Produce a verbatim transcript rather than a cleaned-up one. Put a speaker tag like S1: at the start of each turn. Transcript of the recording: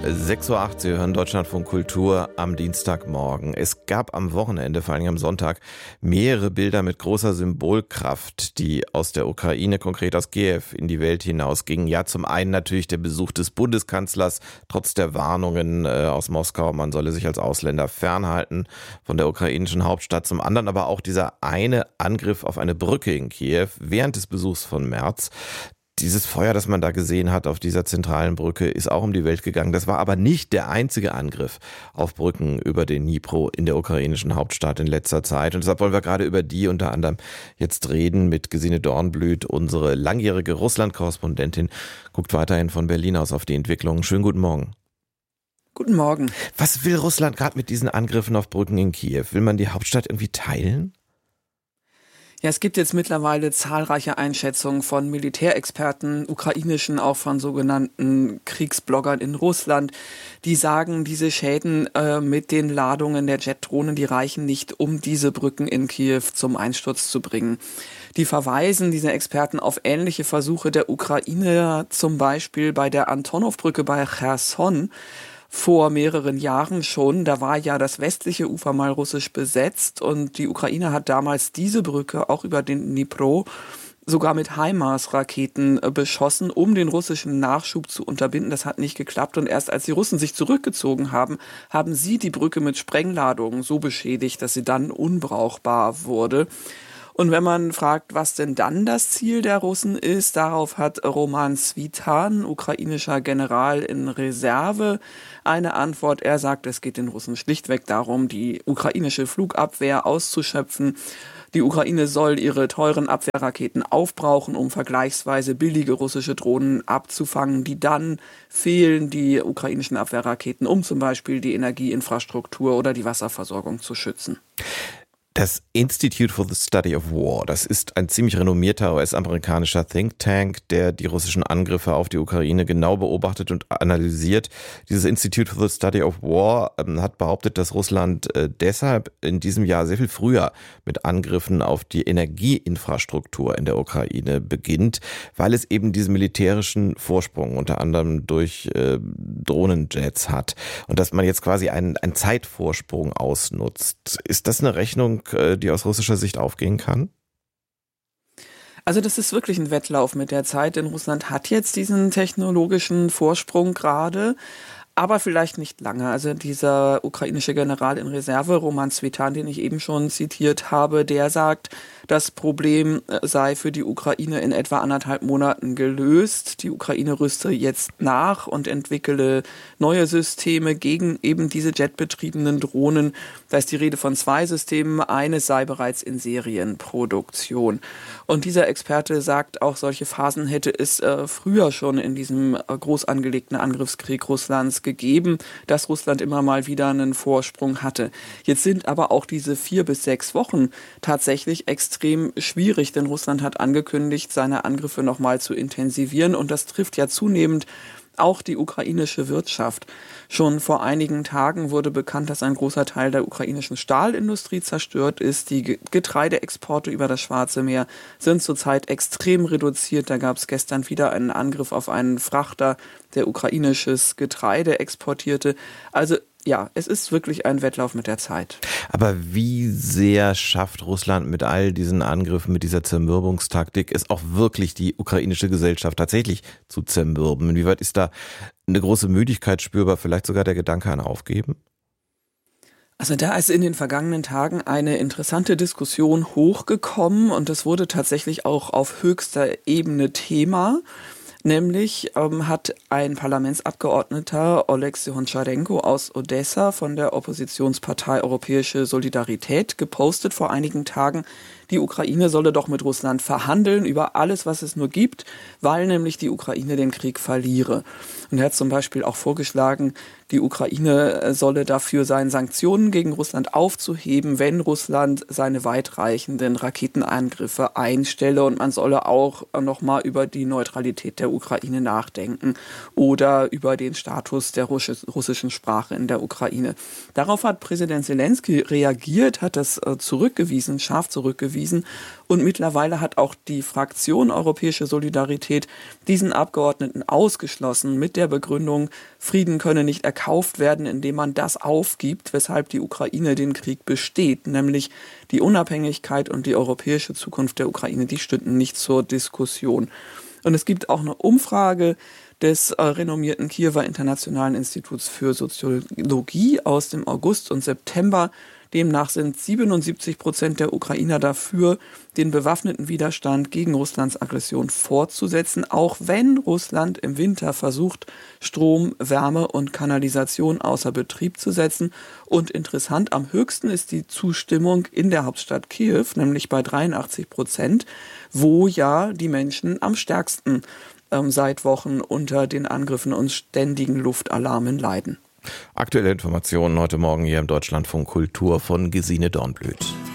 S1: sechs Uhr acht, Sie hören Deutschlandfunk Kultur am Dienstagmorgen. Es gab am Wochenende, vor allem am Sonntag, mehrere Bilder mit großer Symbolkraft, die aus der Ukraine, konkret aus Kiew, in die Welt hinausgingen. Ja, zum einen natürlich der Besuch des Bundeskanzlers, trotz der Warnungen äh, aus Moskau, man solle sich als Ausländer fernhalten von der ukrainischen Hauptstadt. Zum anderen aber auch dieser eine Angriff auf eine Brücke in Kiew während des Besuchs von Merz. Dieses Feuer, das man da gesehen hat auf dieser zentralen Brücke, ist auch um die Welt gegangen. Das war aber nicht der einzige Angriff auf Brücken über den Dnipro in der ukrainischen Hauptstadt in letzter Zeit. Und deshalb wollen wir gerade über die unter anderem jetzt reden mit Gesine Dornblüt, unsere langjährige Russland-Korrespondentin, guckt weiterhin von Berlin aus auf die Entwicklung. Schönen guten Morgen.
S2: Guten Morgen.
S1: Was will Russland gerade mit diesen Angriffen auf Brücken in Kiew? Will man die Hauptstadt irgendwie teilen?
S2: Ja, es gibt jetzt mittlerweile zahlreiche Einschätzungen von Militärexperten, ukrainischen, auch von sogenannten Kriegsbloggern in Russland, die sagen, diese Schäden äh, mit den Ladungen der Jetdrohnen, die reichen nicht, um diese Brücken in Kiew zum Einsturz zu bringen. Die verweisen, diese Experten, auf ähnliche Versuche der Ukraine, zum Beispiel bei der Antonov-Brücke bei Cherson, vor mehreren Jahren schon. Da war ja das westliche Ufer mal russisch besetzt und die Ukraine hat damals diese Brücke auch über den Dnipro sogar mit HIMARS-Raketen beschossen, um den russischen Nachschub zu unterbinden. Das hat nicht geklappt und erst als die Russen sich zurückgezogen haben, haben sie die Brücke mit Sprengladungen so beschädigt, dass sie dann unbrauchbar wurde. Und wenn man fragt, was denn dann das Ziel der Russen ist, darauf hat Roman Svitan, ukrainischer General in Reserve, eine Antwort. Er sagt, es geht den Russen schlichtweg darum, die ukrainische Flugabwehr auszuschöpfen. Die Ukraine soll ihre teuren Abwehrraketen aufbrauchen, um vergleichsweise billige russische Drohnen abzufangen, die dann fehlen, die ukrainischen Abwehrraketen, um zum Beispiel die Energieinfrastruktur oder die Wasserversorgung zu schützen.
S1: Das Institute for the Study of War, das ist ein ziemlich renommierter U S-amerikanischer Think Tank, der die russischen Angriffe auf die Ukraine genau beobachtet und analysiert. Dieses Institute for the Study of War ähm, hat behauptet, dass Russland äh, deshalb in diesem Jahr sehr viel früher mit Angriffen auf die Energieinfrastruktur in der Ukraine beginnt, weil es eben diesen militärischen Vorsprung unter anderem durch äh, Drohnenjets hat und dass man jetzt quasi einen, einen Zeitvorsprung ausnutzt. Ist das eine Rechnung, die aus russischer Sicht aufgehen kann?
S2: Also das ist wirklich ein Wettlauf mit der Zeit, denn Russland hat jetzt diesen technologischen Vorsprung gerade, aber vielleicht nicht lange. Also dieser ukrainische General in Reserve, Roman Svitan, den ich eben schon zitiert habe, der sagt, das Problem sei für die Ukraine in etwa anderthalb Monaten gelöst. Die Ukraine rüste jetzt nach und entwickele neue Systeme gegen eben diese jetbetriebenen Drohnen. Da ist die Rede von zwei Systemen. Eines sei bereits in Serienproduktion. Und dieser Experte sagt, auch solche Phasen hätte es äh, früher schon in diesem äh, groß angelegten Angriffskrieg Russlands gegeben, dass Russland immer mal wieder einen Vorsprung hatte. Jetzt sind aber auch diese vier bis sechs Wochen tatsächlich extrem schwierig, denn Russland hat angekündigt, seine Angriffe nochmal zu intensivieren und das trifft ja zunehmend auch die ukrainische Wirtschaft. Schon vor einigen Tagen wurde bekannt, dass ein großer Teil der ukrainischen Stahlindustrie zerstört ist. Die Getreideexporte über das Schwarze Meer sind zurzeit extrem reduziert. Da gab es gestern wieder einen Angriff auf einen Frachter, der ukrainisches Getreide exportierte. Also ja, es ist wirklich ein Wettlauf mit der Zeit.
S1: Aber wie sehr schafft Russland mit all diesen Angriffen, mit dieser Zermürbungstaktik, es auch wirklich die ukrainische Gesellschaft tatsächlich zu zermürben? Inwieweit ist da eine große Müdigkeit spürbar, vielleicht sogar der Gedanke an Aufgeben?
S2: Also da ist in den vergangenen Tagen eine interessante Diskussion hochgekommen und das wurde tatsächlich auch auf höchster Ebene Thema. Nämlich ähm, hat ein Parlamentsabgeordneter, Oleksiy Honcharenko aus Odessa von der Oppositionspartei Europäische Solidarität, gepostet vor einigen Tagen, die Ukraine solle doch mit Russland verhandeln über alles, was es nur gibt, weil nämlich die Ukraine den Krieg verliere. Und er hat zum Beispiel auch vorgeschlagen, die Ukraine solle dafür sein, Sanktionen gegen Russland aufzuheben, wenn Russland seine weitreichenden Raketenangriffe einstelle. Und man solle auch nochmal über die Neutralität der Ukraine nachdenken oder über den Status der russischen Sprache in der Ukraine. Darauf hat Präsident Selenskyj reagiert, hat das zurückgewiesen, scharf zurückgewiesen. hingewiesen. Und mittlerweile hat auch die Fraktion Europäische Solidarität diesen Abgeordneten ausgeschlossen mit der Begründung, Frieden könne nicht erkauft werden, indem man das aufgibt, weshalb die Ukraine den Krieg besteht, nämlich die Unabhängigkeit und die europäische Zukunft der Ukraine, die stünden nicht zur Diskussion. Und es gibt auch eine Umfrage des äh, renommierten Kiewer Internationalen Instituts für Soziologie aus dem August und September. Demnach sind siebenundsiebzig Prozent der Ukrainer dafür, den bewaffneten Widerstand gegen Russlands Aggression fortzusetzen, auch wenn Russland im Winter versucht, Strom, Wärme und Kanalisation außer Betrieb zu setzen. Und interessant, am höchsten ist die Zustimmung in der Hauptstadt Kiew, nämlich bei dreiundachtzig Prozent, wo ja die Menschen am stärksten ähm, seit Wochen unter den Angriffen und ständigen Luftalarmen leiden.
S1: Aktuelle Informationen heute Morgen hier im Deutschlandfunk Kultur von Gesine Dornblüt.